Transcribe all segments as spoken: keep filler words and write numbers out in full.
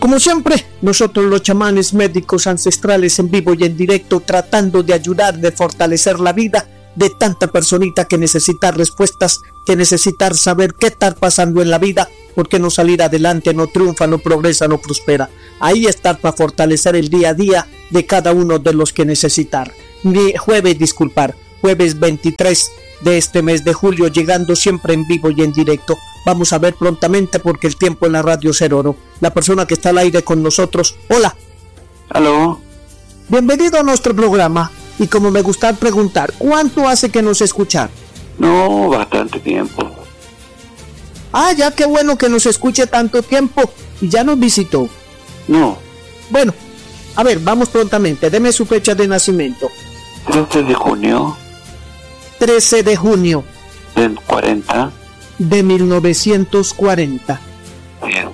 Como siempre, nosotros los chamanes médicos ancestrales en vivo y en directo, tratando de ayudar, de fortalecer la vida de tanta personita que necesita respuestas, que necesita saber qué está pasando en la vida, por qué no salir adelante, no triunfa, no progresa, no prospera. Ahí está para fortalecer el día a día de cada uno de los que necesitar. Ni jueves, disculpar, jueves veintitrés de este mes de julio, llegando siempre en vivo y en directo. Vamos a ver prontamente porque el tiempo en la radio es oro. La persona que está al aire con nosotros, hola. Aló. Bienvenido a nuestro programa. Y como me gusta preguntar, ¿cuánto hace que nos escuchan? No, bastante tiempo. Ah, ya, qué bueno que nos escuche tanto tiempo. Y ya nos visitó. No. Bueno, a ver, vamos prontamente. Deme su fecha de nacimiento. trece de junio. trece de junio. Del cuarenta. De mil novecientos cuarenta. Bien.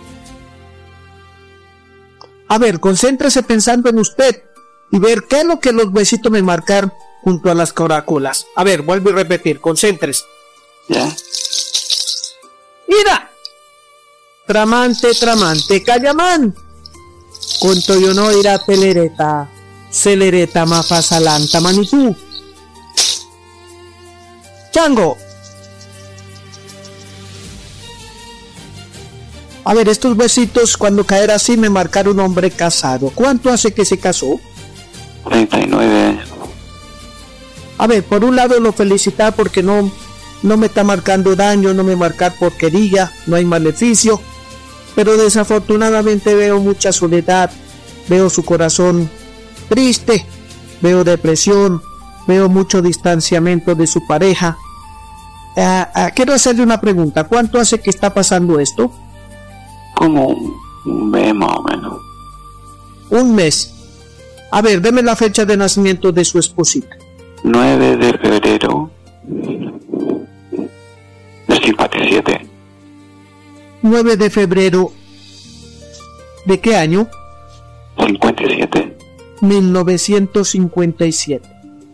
A ver, concéntrese pensando en usted y ver qué es lo que los huesitos me marcan junto a las caracolas. A ver, vuelvo a repetir, concéntrese. ¿Ya? ¡Mira! Tramante, tramante, callamán. Conto yo no irá telereta, celereta mafasalanta manitú. Chango. A ver, estos huesitos cuando caer así me marcaron un hombre casado. ¿Cuánto hace que se casó? treinta y nueve años. A ver, por un lado lo felicita porque no, no me está marcando daño, no me marca porquería, no hay maleficio, pero desafortunadamente veo mucha soledad, veo su corazón triste, veo depresión, veo mucho distanciamiento de su pareja. Ah, ah, quiero hacerle una pregunta, ¿cuánto hace que está pasando esto? Como un mes más o menos. Un mes. A ver, deme la fecha de nacimiento de su esposita. nueve de febrero del cincuenta y siete. nueve de febrero. ¿De qué año? cincuenta y siete. mil novecientos cincuenta y siete.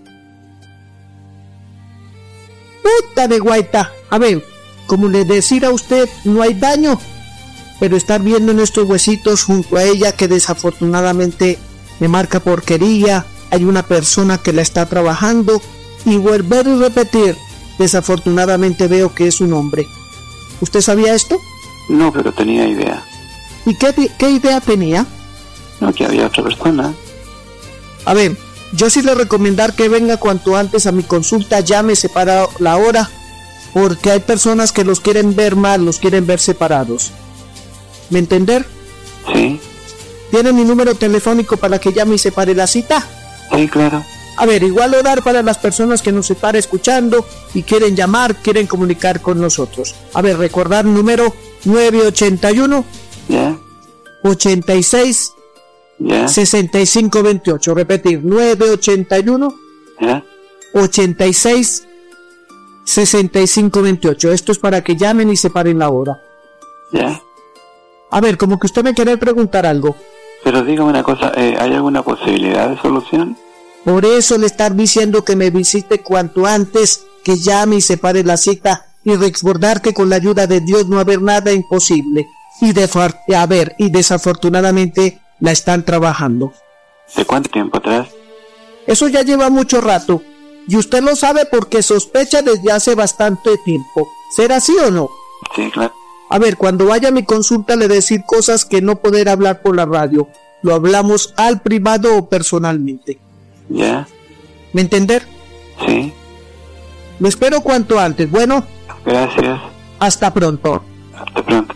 Puta de guaita. A ver, como le decía a usted, no hay daño, pero estar viendo en estos huesitos junto a ella que desafortunadamente me marca porquería, hay una persona que la está trabajando y volver a repetir, desafortunadamente veo que es un hombre. ¿Usted sabía esto? No, pero tenía idea. ¿Y qué, qué idea tenía? No, que había otra persona. A ver, yo sí le recomendar que venga cuanto antes a mi consulta, llámese para la hora, porque hay personas que los quieren ver mal, los quieren ver separados. ¿Me entender? Sí. ¿Tiene mi número telefónico para que llame y separe la cita? Sí, claro. A ver, igual orar para las personas que nos están escuchando y quieren llamar, quieren comunicar con nosotros. A ver, recordar número nueve ochenta y uno. ¿Ya? ochenta y seis. ¿Ya? sesenta y cinco veintiocho. Repetir, nueve ochenta y uno. ¿Ya? ochenta y seis. sesenta y cinco veintiocho. Esto es para que llamen y separen la hora. ¿Ya? A ver, como que usted me quiere preguntar algo. Pero dígame una cosa, eh, ¿hay alguna posibilidad de solución? Por eso le estar diciendo que me visite cuanto antes, que llame y separe la cita y recordar que con la ayuda de Dios no va a haber nada imposible. Y de a ver, y desafortunadamente la están trabajando. ¿De cuánto tiempo atrás? Eso ya lleva mucho rato. Y usted lo sabe porque sospecha desde hace bastante tiempo. ¿Será así o no? Sí, claro. A ver, cuando vaya a mi consulta le decir cosas que no poder hablar por la radio. Lo hablamos al privado o personalmente. ¿Ya? ¿Me entender? Sí. Lo espero cuanto antes. Bueno. Gracias. Hasta pronto. Hasta pronto.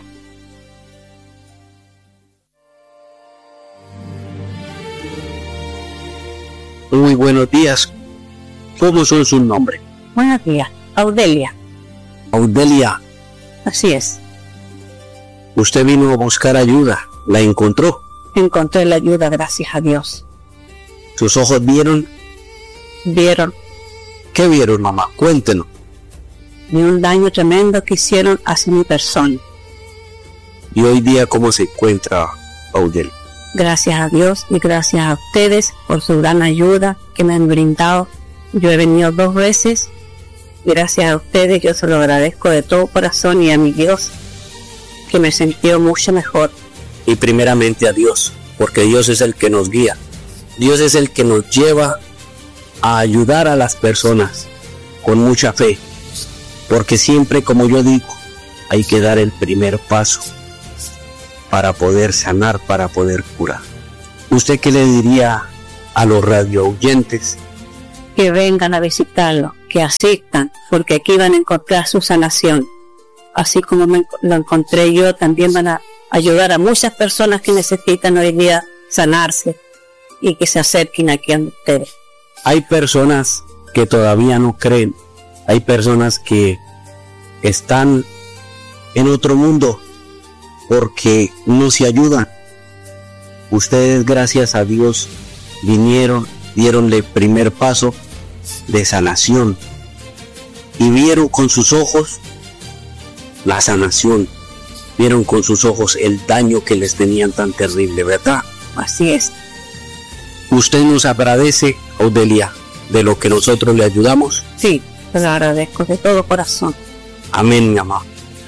Muy buenos días. ¿Cómo son sus nombres? Buenos días. Audelia. Audelia. Así es. Usted vino a buscar ayuda. ¿La encontró? Encontré la ayuda, gracias a Dios. ¿Sus ojos vieron? Vieron. ¿Qué vieron, mamá? Cuéntenos. Vi un daño tremendo que hicieron hacia mi persona. ¿Y hoy día cómo se encuentra, Audelia? Gracias a Dios y gracias a ustedes por su gran ayuda que me han brindado. Yo he venido dos veces. Gracias a ustedes yo se lo agradezco de todo corazón y a mi Dios que me sintió mucho mejor. y primeramente a Dios, porque Dios es el que nos guía. Dios es el que nos lleva a ayudar a las personas con mucha fe, porque siempre, como yo digo, hay que dar el primer paso para poder sanar, para poder curar. ¿Usted qué le diría a los radio oyentes? Que vengan a visitarlo, que asistan, porque aquí van a encontrar su sanación. Así como me lo encontré yo, también van a ayudar a muchas personas que necesitan hoy día sanarse y que se acerquen aquí a ustedes. Hay personas que todavía no creen, hay personas que están en otro mundo porque no se ayudan. Ustedes, gracias a Dios, vinieron, dieronle el primer paso de sanación y vieron con sus ojos la sanación, vieron con sus ojos el daño que les tenían tan terrible, ¿verdad? Así es. ¿Usted nos agradece, Audelia, de lo que nosotros le ayudamos? Sí, te lo agradezco de todo corazón. Amén, mi amor.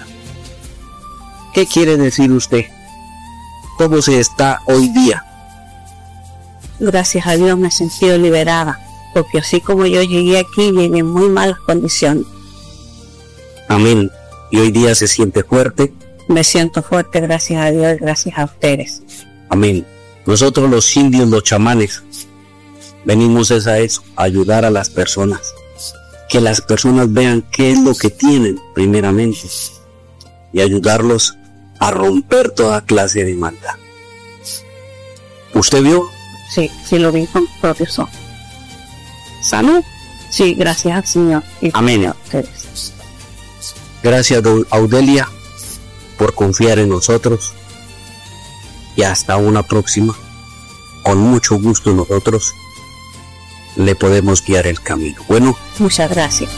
¿Qué quiere decir usted? ¿Cómo se está hoy día? Gracias a Dios me he sentido liberada, porque así como yo llegué aquí, llegué en muy malas condiciones. Amén. ¿Y hoy día se siente fuerte? Me siento fuerte, gracias a Dios y gracias a ustedes. Amén. Nosotros los indios, los chamanes, venimos es a eso, a ayudar a las personas. Que las personas vean qué es lo que tienen primeramente y ayudarlos a romper toda clase de maldad. ¿Usted vio? Sí, sí lo vi con mis propios ojos. ¿Sano? Sí, gracias al Señor. Y amén. A ustedes. Gracias, Audelia, por confiar en nosotros. Y hasta una próxima. Con mucho gusto nosotros le podemos guiar el camino. Bueno. Muchas gracias.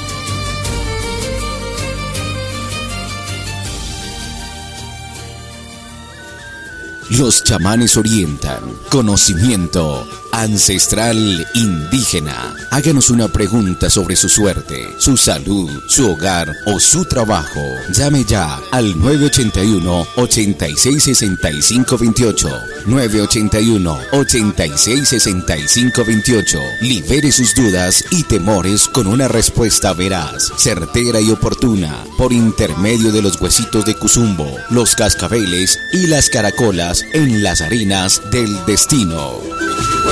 Los chamanes orientan conocimiento ancestral indígena. Háganos una pregunta sobre su suerte, su salud, su hogar o su trabajo. Llame ya al nueve ocho uno, ocho seis seis cinco dos ocho. nueve ocho uno, ocho seis seis cinco dos ocho. Libere sus dudas y temores con una respuesta veraz, certera y oportuna por intermedio de los huesitos de Cuzumbo, los cascabeles y las caracolas en las arenas del destino.